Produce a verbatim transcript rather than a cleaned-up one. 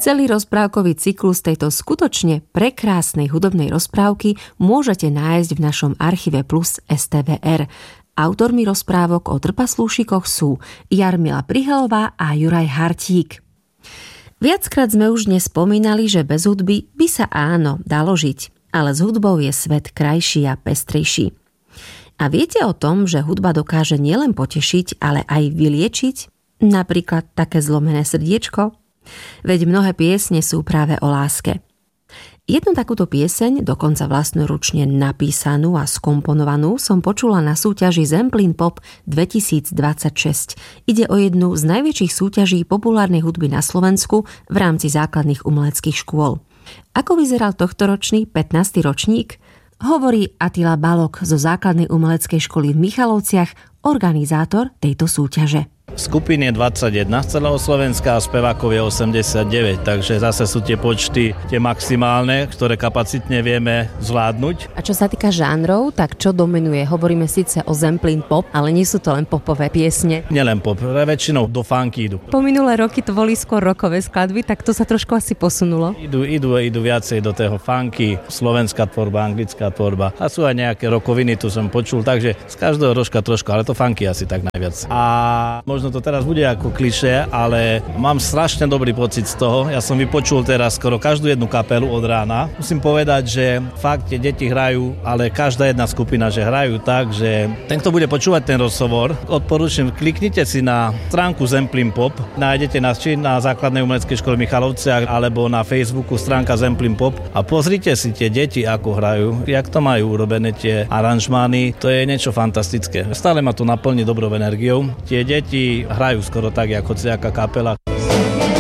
Celý rozprávkový cyklus tejto skutočne prekrásnej hudobnej rozprávky môžete nájsť v našom archíve Plus es té vé er. Autormi rozprávok o trpaslúšikoch sú Jarmila Prihelová a Juraj Hartík. Viackrát sme už dnes spomínali, že bez hudby by sa áno dalo žiť, ale s hudbou je svet krajší a pestrejší. A viete o tom, že hudba dokáže nielen potešiť, ale aj vyliečiť? Napríklad také zlomené srdiečko? Veď mnohé piesne sú práve o láske. Jednu takúto pieseň, dokonca vlastnoručne napísanú a skomponovanú, som počula na súťaži Zemplín Pop dvetisícdvadsaťšesť. Ide o jednu z najväčších súťaží populárnej hudby na Slovensku v rámci základných umeleckých škôl. Ako vyzeral tohtoročný pätnásty ročník? Hovorí Attila Balog zo základnej umeleckej školy v Michalovciach, organizátor tejto súťaže. Skupín je dvadsaťjeden z celého Slovenska a spevákov je osemdesiatdeväť, takže zase sú tie počty tie maximálne, ktoré kapacitne vieme zvládnuť. A čo sa týka žánrov, tak čo dominuje? Hovoríme síce o Zemplín Pop, ale nie sú to len popové piesne. Nielen pop, väčšinou do funky idú. Po minulé roky to boli skôr rockové skladby, tak to sa trošku asi posunulo. Idú, idú, idú viacej do toho funky, slovenská tvorba, anglická tvorba a sú aj nejaké rockoviny, tu som počul, takže z každého rožka trošku, ale to funky asi tak najviac. A možno to teraz bude ako klišé, ale mám strašne dobrý pocit z toho. Ja som vypočul teraz skoro každú jednu kapelu od rána. Musím povedať, že fakt tie deti hrajú, ale každá jedna skupina, že hrajú tak, že ten, kto bude počúvať ten rozhovor, odporúčam, kliknite si na stránku Zemplín Pop, nájdete nás či na základnej umeleckej škole Michalovce alebo na Facebooku stránka Zemplín Pop a pozrite si tie deti, ako hrajú, jak to majú urobené tie aranžmány, to je niečo fantastické. Stále ma to naplní dobrou energiou. Tie deti hrajú skoro tak, ako hociaká kapela.